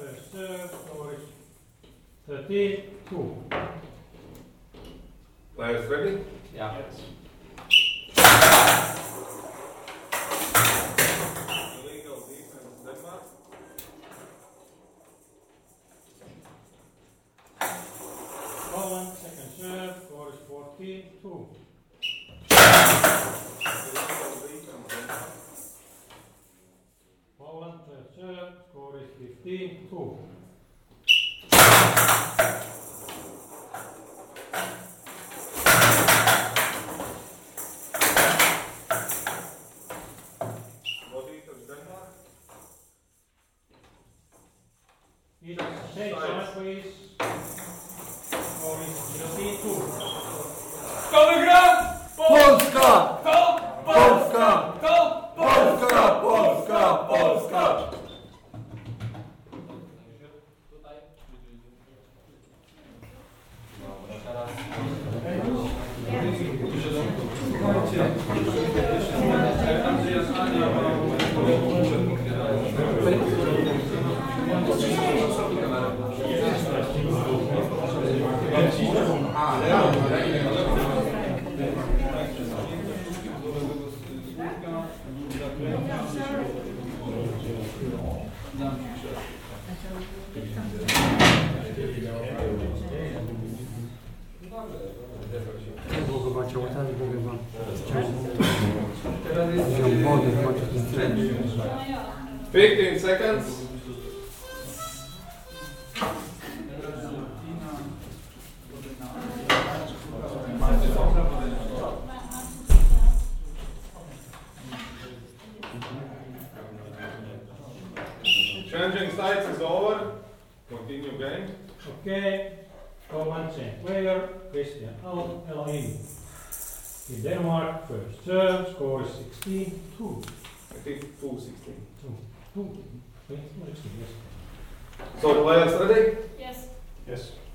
first serve, score is 13-2. Players ready? Yeah. Illegal defense, Denmark. Poland, second serve, score is 14-2. Illegal defense, Denmark. Poland, third serve, score is 15-2. No defense, Denmark. Either same side, please. Score is 13-2. Kollegra! Polska! Polska! Polska! Polska! Polska! Chyba ciało też było wam. Wziął wodę, chyba to jest 15 seconds. Changing sides is over. Continue game. Okay, Poland, same player, Christian Elin. In Denmark, first serve, score is 16-2. I think 2-16. 2. 16, yes. So the players ready? Yes. Yes.